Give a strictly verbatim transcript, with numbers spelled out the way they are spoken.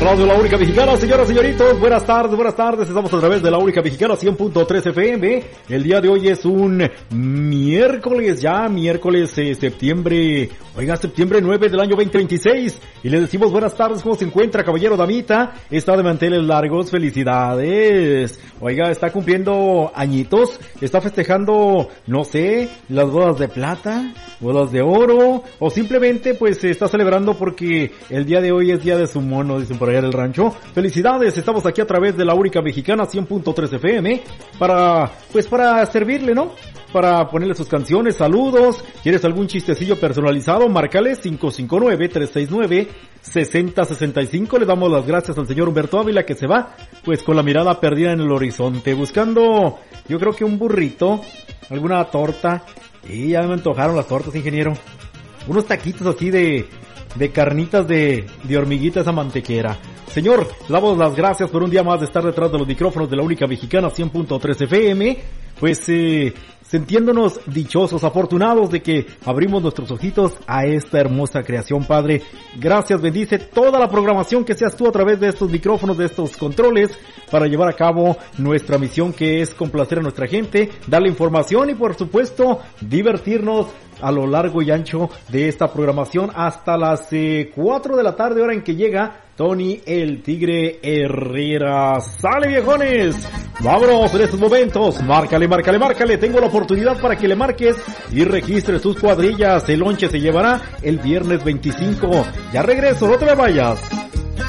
Radio La Única Mexicana, señoras y señoritos, buenas tardes, buenas tardes, estamos a través de La Única Mexicana cien punto tres F M, el día de hoy es un miércoles, ya miércoles eh, septiembre, oiga, septiembre nueve del año veinte veintiséis, y le decimos buenas tardes, ¿cómo se encuentra, caballero, damita? Está de manteles largos, felicidades, oiga, está cumpliendo añitos, está festejando, no sé, las bodas de plata, bodas de oro, o simplemente pues se está celebrando porque el día de hoy es día de su mono, dicen por allá del rancho. Felicidades, estamos aquí a través de La Única Mexicana cien punto tres F M para, pues para servirle, ¿no? Para ponerle sus canciones, saludos. ¿Quieres algún chistecillo personalizado? Márcale cinco cinco nueve, tres seis nueve, seis cero seis cinco. Le damos las gracias al señor Humberto Ávila que se va pues con la mirada perdida en el horizonte, buscando, yo creo que un burrito, alguna torta. Y ya me antojaron las tortas, ingeniero. Unos taquitos así de, de carnitas de, de hormiguitas a mantequera. Señor, le damos las gracias por un día más de estar detrás de los micrófonos de La Única Mexicana cien punto tres F M. Pues, eh, sintiéndonos dichosos, afortunados de que abrimos nuestros ojitos a esta hermosa creación, Padre. Gracias, bendice toda la programación que seas tú a través de estos micrófonos, de estos controles, para llevar a cabo nuestra misión, que es complacer a nuestra gente, darle información y por supuesto divertirnos a lo largo y ancho de esta programación hasta las eh, cuatro de la tarde, hora en que llega Tony el Tigre Herrera. ¡Sale, viejones! Vámonos en estos momentos. Márcale, márcale, márcale. Tengo la oportunidad para que le marques y registres tus cuadrillas. El lonche se llevará el viernes veinticinco. Ya regreso, no te me vayas.